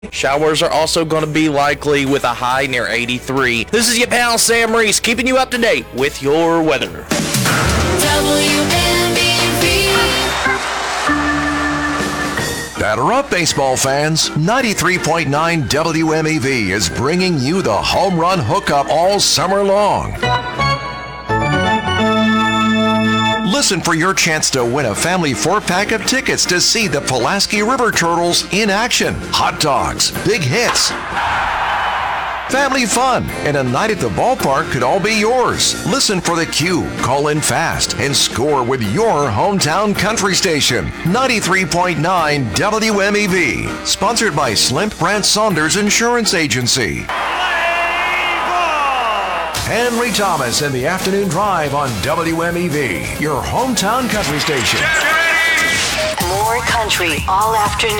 Showers are also going to be likely with a high near 83. This is your pal Sam Reese keeping you up to date with your weather. Batter up, baseball fans. 93.9 WMEV is bringing you the home run hookup all summer long. Listen for your chance to win a family 4-pack of tickets to see the Pulaski River Turtles in action. Hot dogs, big hits, family fun, and a night at the ballpark could all be yours. Listen for the cue, call in fast, and score with your hometown country station. 93.9 WMEV. Sponsored by Slimp Brand Saunders Insurance Agency. Henry Thomas in the afternoon drive on WMEV, your hometown country station. More country all afternoon.